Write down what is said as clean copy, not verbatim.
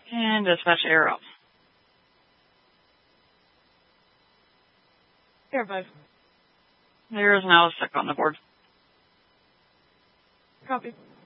And dispatch arrow. Here, bud. There is now a 6 on the board. Copy.